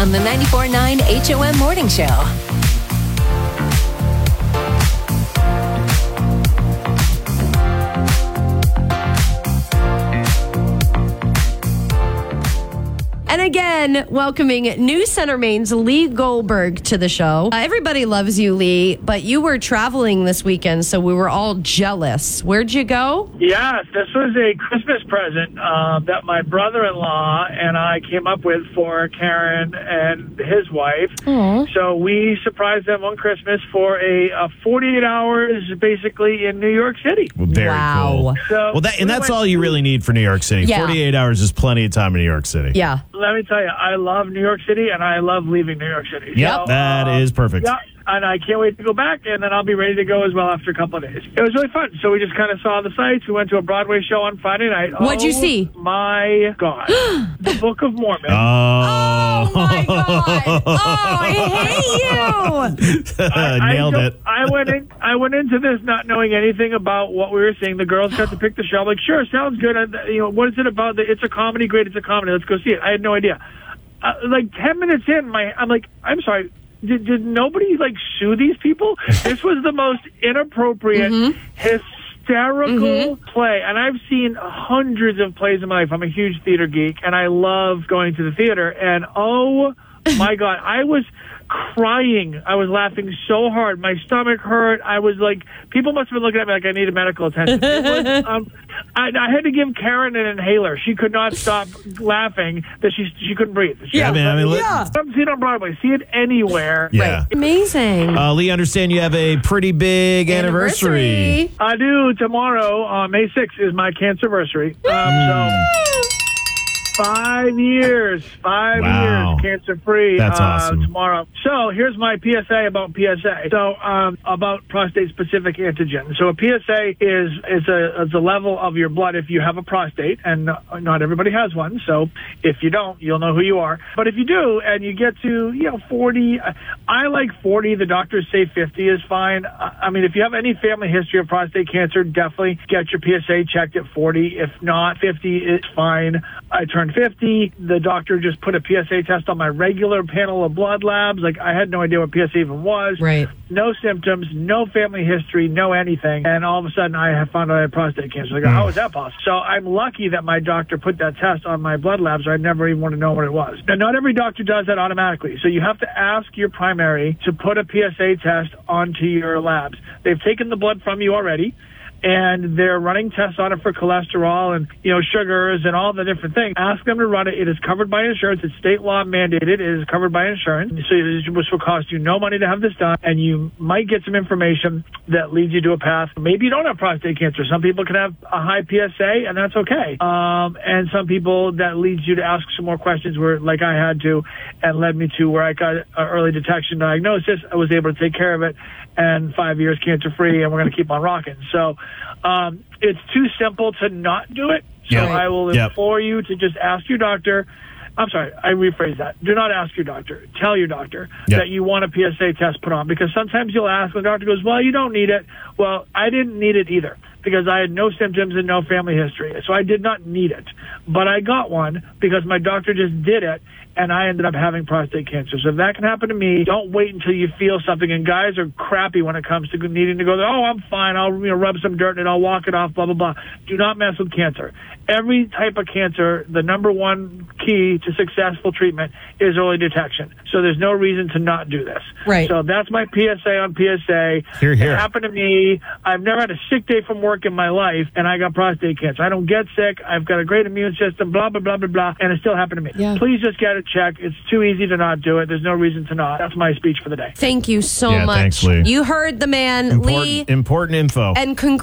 on the 94.9 HOM Morning Show. And again, welcoming New Center Maine's Lee Goldberg to the show. Everybody loves you, Lee, but you were traveling this weekend, so we were all jealous. Where'd you go? Yes, this was a Christmas present that my brother-in-law and I came up with for Karen and his wife. Aww. So we surprised them on Christmas for a 48 hours basically in New York City. Well, very Wow. cool. So That's all you really need for New York City. Yeah. 48 hours is plenty of time in New York City. Yeah. Let me tell you, I love New York City and I love leaving New York City. Yep, So, that is perfect. Yeah, and I can't wait to go back, and then I'll be ready to go as well after a couple of days. It was really fun. So we just kind of saw the sights. We went to a Broadway show on Friday night. What'd you see? My God. The Book of Mormon. Oh, my God. Oh, I hate you. Nailed it. I went into this not knowing anything about what we were seeing. The girls got to pick the show. I'm like, sure, sounds good. What is it about? It's a comedy. Great, it's a comedy. Let's go see it. I had no idea. Like 10 minutes in, I'm like, I'm sorry. Did nobody sue these people? This was the most inappropriate, hysterical play. And I've seen hundreds of plays in my life. I'm a huge theater geek, and I love going to the theater. And oh my God, I was crying. I was laughing so hard. My stomach hurt. I was like, people must have been looking at me like I needed medical attention. It was, I had to give Karen an inhaler. She could not stop laughing that she couldn't breathe. Yeah, man. Come see it on Broadway. See it anywhere. Yeah. Right. Amazing. Lee, I understand you have a pretty big anniversary. I do. Tomorrow, May 6th, is my cancerversary. So 5 years. 5 years cancer-free. That's awesome. Tomorrow. So here's my PSA about PSA. So about prostate-specific antigen. So a PSA is a level of your blood if you have a prostate, and not everybody has one. So if you don't, you'll know who you are. But if you do, and you get to 40, I like 40. The doctors say 50 is fine. I mean, if you have any family history of prostate cancer, definitely get your PSA checked at 40. If not, 50 is fine. I turned 50. The doctor just put a PSA test on my regular panel of blood labs. Like, I had no idea what PSA even was. Right. No symptoms, no family history, no anything. And all of a sudden, I have found out I had prostate cancer. Like, how is that possible? So I'm lucky that my doctor put that test on my blood labs, or I'd never even want to know what it was. Now, not every doctor does that automatically. So you have to ask your primary to put a PSA test onto your labs. They've taken the blood from you already, and they're running tests on it for cholesterol and, sugars and all the different things. Ask them to run it. It is covered by insurance. It's state law mandated. It is covered by insurance. So this will cost you no money to have this done, and you might get some information that leads you to a path. Maybe you don't have prostate cancer. Some people can have a high PSA, and that's okay. And some people, that leads you to ask some more questions, where, like I had to, and led me to where I got an early detection diagnosis. I was able to take care of it, and 5 years cancer-free, and we're going to keep on rocking. So it's too simple to not do it. So I will implore you to just ask your doctor. I'm sorry, I rephrase that. Do not ask your doctor. Tell your doctor that you want a PSA test put on, because sometimes you'll ask and the doctor goes, well, you don't need it. Well, I didn't need it either, because I had no symptoms and no family history. So I did not need it. But I got one because my doctor just did it, and I ended up having prostate cancer. So if that can happen to me, don't wait until you feel something. And guys are crappy when it comes to needing to go, oh, I'm fine. I'll rub some dirt and I'll walk it off, blah, blah, blah. Do not mess with cancer. Every type of cancer, the number one key to successful treatment is early detection. So there's no reason to not do this. Right. So that's my PSA on PSA. Hear, hear. It happened to me. I've never had a sick day from work in my life, and I got prostate cancer. I don't get sick. I've got a great immune system, blah, blah, blah, blah, blah, and it still happened to me. Yeah. Please just get it checked. It's too easy to not do it. There's no reason to not. That's my speech for the day. Thank you so much. Thanks, Lee. You heard the man, Lee. Important info. And